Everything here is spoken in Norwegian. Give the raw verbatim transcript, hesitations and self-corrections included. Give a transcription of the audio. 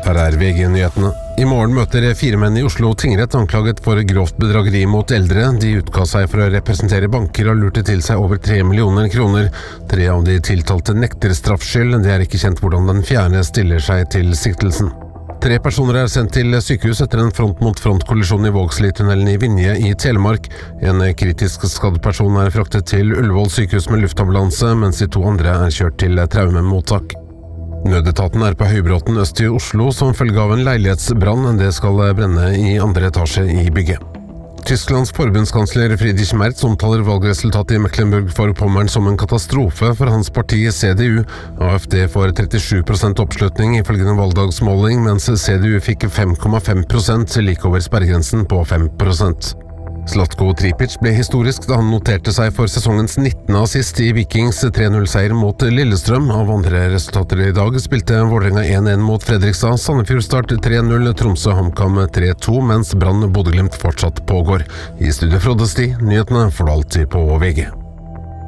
Her er V G-nyhetene. I morgen møter fire menn i Oslo tingrett anklaget for grovt bedrageri mot eldre. De utga seg for å representere banker og lurte til seg over tre millioner kroner. Tre av de tiltalte nekter straffskyld. Det er ikke kjent hvordan den fjerde stiller seg til siktelsen. Tre personer er sendt til sykehus etter en front-mot-front-kollisjon i Vågsli-tunnelen i Vinje i Telemark. En kritisk skadd person er fraktet til Ullevål sykehus med luftambulanse, mens de to andre er kjørt til traumemottak. Nødetaten er på Høybråten øst i Oslo som følge av en leilighetsbrann. Det skal brenne i andre etasje i bygget. Tysklands forbundskansler Friedrich Merz omtaler valgresultatet i Mecklenburg-Vorpommern som en katastrofe for hans parti C D U. A F D får trettisju prosent oppslutning i følgende valgdagsmåling, mens C D U fikk fem komma fem prosent, like over sperregrensen på fem prosent. Zlatko Tripic ble historisk da han noterte seg for sesongens nittende assist i Vikings tre null-seier mot Lillestrøm. Av andre resultater i dag spilte Vålerenga en en mot Fredrikstad, Sandefjord Start tre null, Tromsø HamKam tre to, mens Brann Bodø Glimt fortsatt pågår. I studio Frode Sti, nyhetene får du alltid på V G.